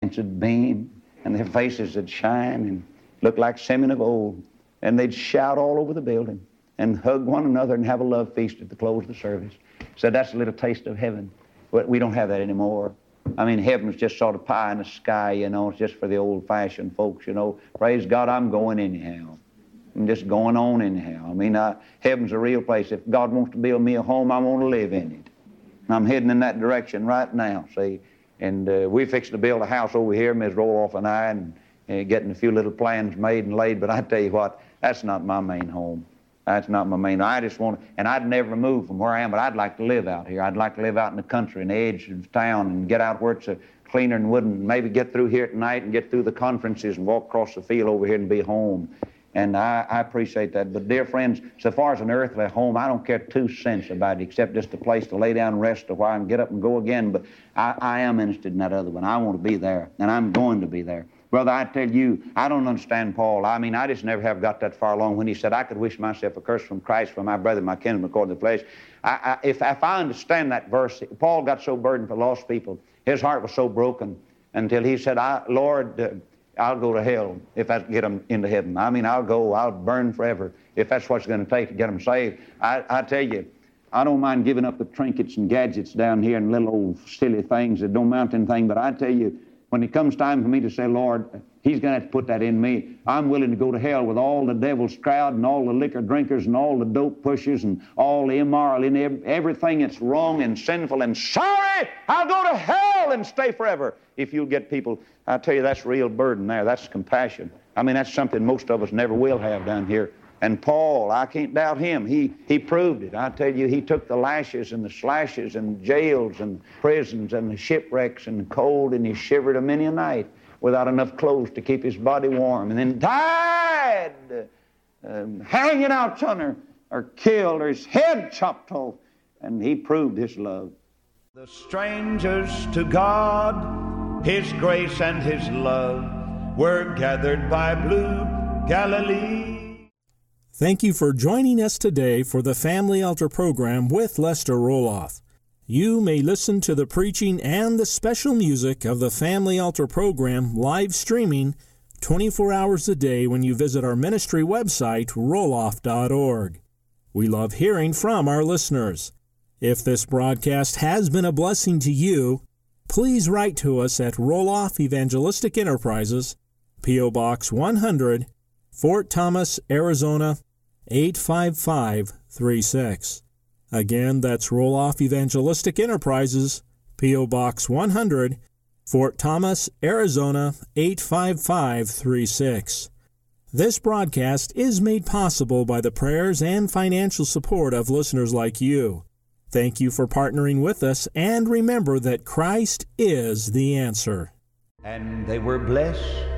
countenance would beam, and their faces would shine and look like semen of old. And they'd shout all over the building and hug one another and have a love feast at the close of the service. So that's a little taste of heaven. But we don't have that anymore. I mean, heaven's just sort of pie in the sky, you know. It's just for the old-fashioned folks, you know. Praise God, I'm going anyhow. I'm just going on anyhow. I mean, heaven's a real place. If God wants to build me a home, I want to live in it. And I'm heading in that direction right now, see. And we're fixing to build a house over here, Ms. Roloff and I, and getting a few little plans made and laid. But I tell you what, that's not my main home. That's not my main. I just want to, and I'd never move from where I am, but I'd like to live out here. I'd like to live out in the country, in the edge of town, and get out where it's cleaner and wooden, and maybe get through here at night and get through the conferences and walk across the field over here and be home. And I appreciate that. But, dear friends, so far as an earthly home, I don't care 2 cents about it, except just a place to lay down and rest a while and get up and go again. But I am interested in that other one. I want to be there, and I'm going to be there. Brother, I tell you, I don't understand Paul. I mean, I just never have got that far along when he said, I could wish myself a curse from Christ for my brother, my kinsman according to the flesh. If I understand that verse, Paul got so burdened for lost people. His heart was so broken until he said, Lord, I'll go to hell if I get them into heaven. I mean, I'll burn forever if that's what it's going to take to get them saved. I tell you, I don't mind giving up the trinkets and gadgets down here and little old silly things that don't amount to anything, but I tell you, when it comes time for me to say, Lord, He's going to have to put that in me. I'm willing to go to hell with all the devil's crowd and all the liquor drinkers and all the dope pushers and all the immoral and everything that's wrong and sinful and sorry. I'll go to hell and stay forever. If you'll get people, I tell you, that's real burden there. That's compassion. I mean, that's something most of us never will have down here. And Paul, I can't doubt him. He proved it. I tell you, he took the lashes and the slashes and jails and prisons and the shipwrecks and the cold, and he shivered a many a night without enough clothes to keep his body warm, and then died hanging out somewhere, or killed, or his head chopped off, and he proved his love. The strangers to God, His grace and His love were gathered by blue Galilee. Thank you for joining us today for the Family Altar program with Lester Roloff. You may listen to the preaching and the special music of the Family Altar program live streaming 24 hours a day when you visit our ministry website, roloff.org. We love hearing from our listeners. If this broadcast has been a blessing to you, please write to us at Roloff Evangelistic Enterprises, P.O. Box 100, Fort Thomas, Arizona, 85536. Again, that's Roloff Evangelistic Enterprises, P.O. Box 100, Fort Thomas, Arizona, 85536. This broadcast is made possible by the prayers and financial support of listeners like you. Thank you for partnering with us, and remember that Christ is the answer. And they were blessed